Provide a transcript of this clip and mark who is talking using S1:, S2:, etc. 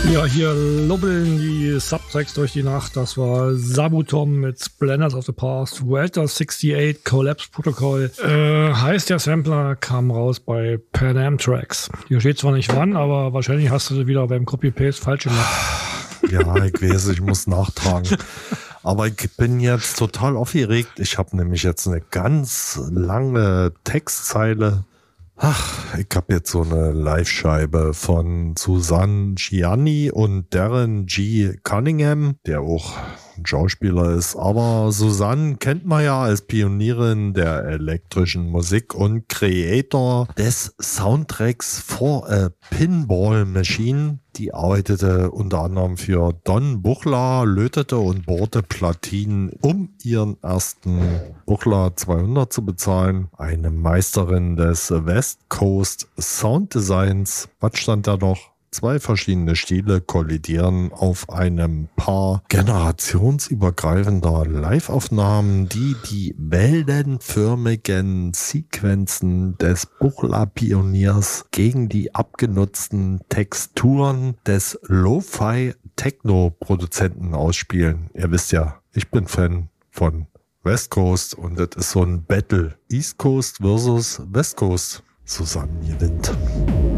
S1: Ja, hier lubbeln die Subtracks durch die Nacht. Das war Sabutom mit Splendors of the Past, Welter 68, Collapse Protocol. Heißt der Sampler, kam raus bei Pan Am Tracks. Hier steht zwar nicht wann, aber wahrscheinlich hast du wieder beim Copy-Paste falsch gemacht.
S2: Ja, ich weiß, ich muss nachtragen. Aber ich bin jetzt total aufgeregt. Ich habe nämlich jetzt eine ganz lange Textzeile. Ach, ich habe jetzt so eine Live-Scheibe von Susanne Gianni und Darren G. Cunningham, der auch ein Schauspieler ist. Aber Susanne kennt man ja als Pionierin der elektrischen Musik und Creator des Soundtracks for a Pinball Machine. Die arbeitete unter anderem für Don Buchla, lötete und bohrte Platinen, um ihren ersten Buchla 200 zu bezahlen. Eine Meisterin des West Coast Sound Designs. Was stand da noch? 2 verschiedene Stile kollidieren auf einem Paar generationsübergreifender Live-Aufnahmen, die die wellenförmigen Sequenzen des Buchla-Pioniers gegen die abgenutzten Texturen des Lo-Fi-Techno-Produzenten ausspielen. Ihr wisst ja, ich bin Fan von West Coast und das ist so ein Battle. East Coast versus West Coast. Susanne gewinnt.